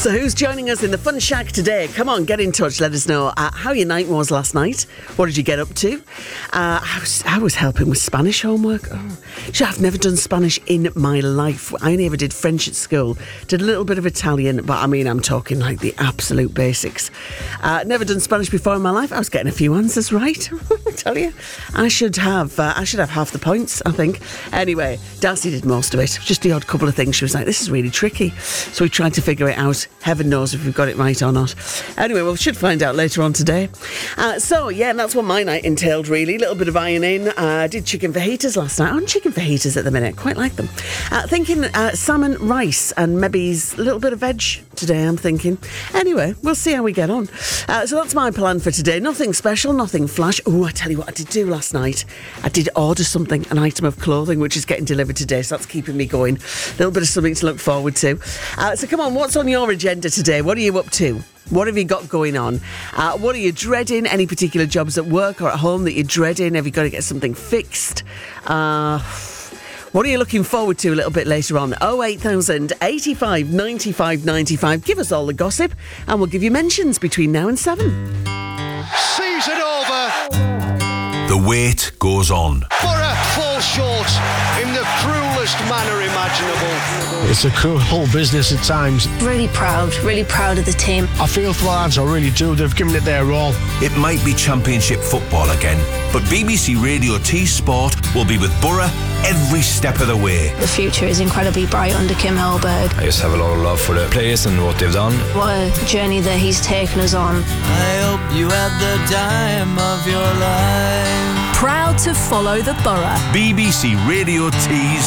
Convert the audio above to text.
So who's joining us in the Fun Shack today? Come on, get in touch. Let us know how your night was last night. What did you get up to? I was helping with Spanish homework. I've never done Spanish in my life. I only ever did French at school. Did a little bit of Italian, but I mean, I'm talking like the absolute basics. Never done Spanish before in my life. I was getting a few answers right. I tell you, I should have half the points, I think. Anyway, Darcy did most of it. Just the odd couple of things. She was like, this is really tricky. So we tried to figure it out. Heaven knows if we've got it right or not. Anyway, we should find out later on today. That's what my night entailed, really. A little bit of ironing. Did chicken fajitas last night. On chicken fajitas at the minute. Quite like them. Thinking salmon, rice and maybe a little bit of veg today, I'm thinking. Anyway, we'll see how we get on. So that's my plan for today. Nothing special, nothing flash. Oh, I tell you what I did do last night. I did order something, an item of clothing, which is getting delivered today, so that's keeping me going. A little bit of something to look forward to. So come on, what's on your agenda today? What are you up to? What have you got going on? What are you dreading? Any particular jobs at work or at home that you're dreading? Have you got to get something fixed? What are you looking forward to a little bit later on? 08000 85 95 95. Give us all the gossip and we'll give you mentions between now and 7. Season over. The wait goes on. Borough fall short in the cruelest manner imaginable. It's a cruel business at times. Really proud of the team. I feel for lads, I really do. They've given it their all. It might be Championship football again, but BBC Radio T Sport will be with Borough every step of the way. The future is incredibly bright under Kim Hellberg. I just have a lot of love for the place and what they've done. What a journey that he's taken us on. I hope you had the time of your life. Proud to follow the Borough. BBC Radio T's